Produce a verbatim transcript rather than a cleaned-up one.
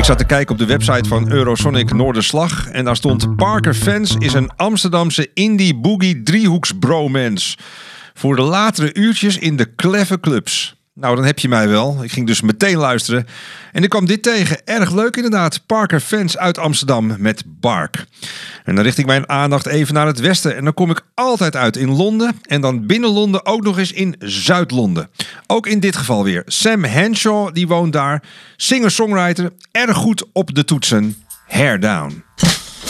zat te kijken op de website van Eurosonic Noorderslag en daar stond: Parker Fans is een Amsterdamse indie boogie driehoeksbromance voor de latere uurtjes in de kleffe clubs. Nou, dan heb je mij wel. Ik ging dus meteen luisteren en ik kwam dit tegen. Erg leuk inderdaad. Parker Fans uit Amsterdam met Bark. En dan richt ik mijn aandacht even naar het westen en dan kom ik altijd uit in Londen en dan binnen Londen ook nog eens in Zuid-Londen. Ook in dit geval weer. Sam Henshaw, die woont daar. Singer-songwriter, erg goed op de toetsen. Hair Down.